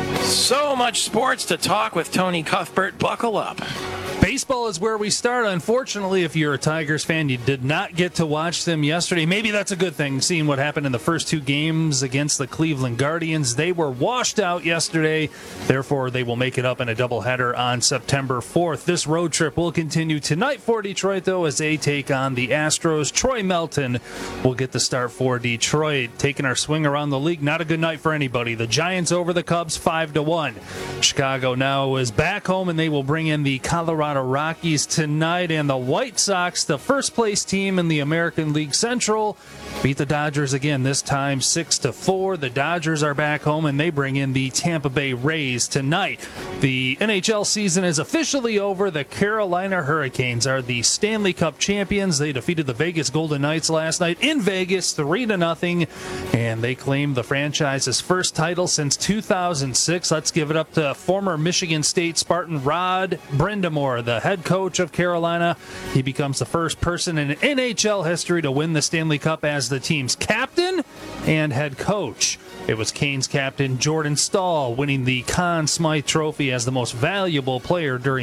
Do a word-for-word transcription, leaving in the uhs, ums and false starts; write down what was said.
So much sports to talk with Tony Cuthbert. Buckle up. Baseball is where we start. Unfortunately, if you're a Tigers fan, you did not get to watch them yesterday. Maybe that's a good thing, seeing what happened in the first two games against the Cleveland Guardians. They were washed out yesterday. Therefore, they will make it up in a doubleheader on September fourth. This road trip will continue tonight for Detroit, though, as they take on the Astros. Troy Melton will get the start for Detroit. Taking our swing around the league, not a good night for anybody. The Giants over the Cubs, five to one. Chicago now is back home, and they will bring in the Colorado Rockies tonight. And the White Sox, the first place team in the American League Central, beat the Dodgers again, this time six to four. The Dodgers are back home, and they bring in the Tampa Bay Rays tonight. The N H L season is officially over. The Carolina Hurricanes are the Stanley Cup champions. They defeated the Vegas Golden Knights last night in Vegas, three to nothing, and they claim the franchise's first title since two thousand six. Let's give it up to former Michigan State Spartan Rod Brindamore, the head coach of Carolina. He becomes the first person in N H L history to win the Stanley Cup as the team's captain and head coach. It was Canes captain Jordan Staal winning the Conn Smythe Trophy as the most valuable player during